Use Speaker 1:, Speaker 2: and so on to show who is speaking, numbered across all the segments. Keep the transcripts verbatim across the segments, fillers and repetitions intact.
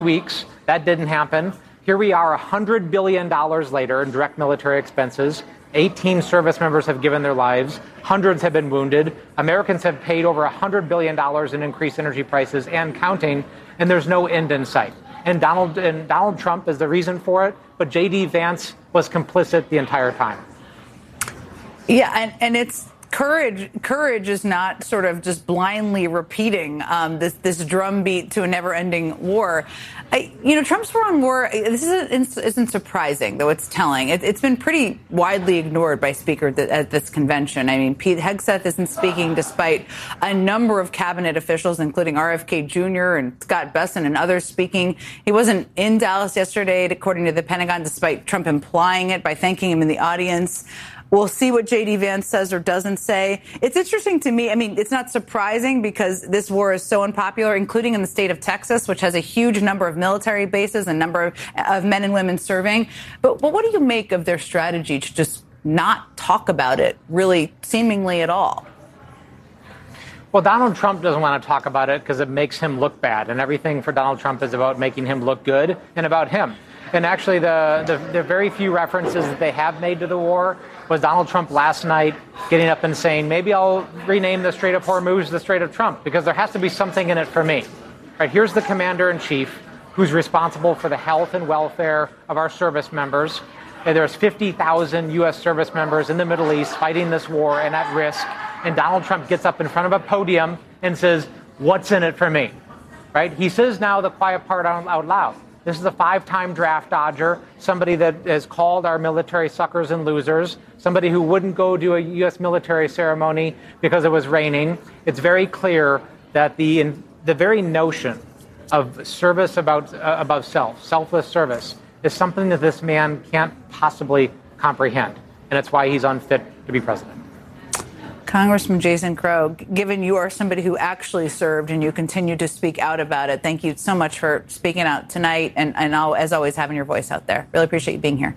Speaker 1: weeks. That didn't happen. Here we are one hundred billion dollars later in direct military expenses. eighteen service members have given their lives. Hundreds have been wounded. Americans have paid over one hundred billion dollars in increased energy prices and counting, and there's no end in sight. And Donald, and Donald Trump is the reason for it, but J D. Vance was complicit the entire time.
Speaker 2: Yeah, and, and it's Courage, courage is not sort of just blindly repeating um, this this drumbeat to a never-ending war. I, you know, Trump's war on war. This isn't, isn't surprising, though it's telling. It, it's been pretty widely ignored by speakers at this convention. I mean, Pete Hegseth isn't speaking despite a number of cabinet officials, including R F K Junior and Scott Bessent and others speaking. He wasn't in Dallas yesterday, according to the Pentagon, despite Trump implying it by thanking him in the audience. We'll see what J D. Vance says or doesn't say. It's interesting to me. I mean, it's not surprising because this war is so unpopular, including in the state of Texas, which has a huge number of military bases and number of, of men and women serving. But, but what do you make of their strategy to just not talk about it, really, seemingly at all?
Speaker 1: Well, Donald Trump doesn't want to talk about it because it makes him look bad. And everything for Donald Trump is about making him look good and about him. And actually, the, the, the very few references that they have made to the war was Donald Trump last night getting up and saying, maybe I'll rename the Strait of Hormuz the Strait of Trump because there has to be something in it for me. Right, here's the commander-in-chief who's responsible for the health and welfare of our service members. And there's fifty thousand U S service members in the Middle East fighting this war and at risk. And Donald Trump gets up in front of a podium and says, what's in it for me? Right? He says now the quiet part out, out loud. This is a five-time draft dodger, somebody that has called our military suckers and losers, somebody who wouldn't go to a U S military ceremony because it was raining. It's very clear that the in, the very notion of service about uh, above self, selfless service, is something that this man can't possibly comprehend, and it's why he's unfit to be president.
Speaker 2: Congressman Jason Crow, given you are somebody who actually served and you continue to speak out about it, thank you so much for speaking out tonight and, and I'll, as always, having your voice out there. Really appreciate you being here.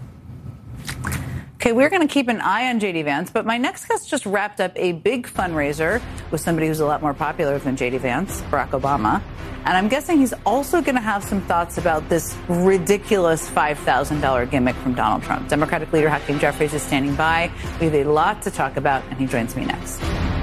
Speaker 2: Okay, we're going to keep an eye on J D. Vance, but my next guest just wrapped up a big fundraiser with somebody who's a lot more popular than J D. Vance, Barack Obama. And I'm guessing he's also going to have some thoughts about this ridiculous five thousand dollars gimmick from Donald Trump. Democratic leader Hakeem Jeffries is standing by. We have a lot to talk about, and he joins me next.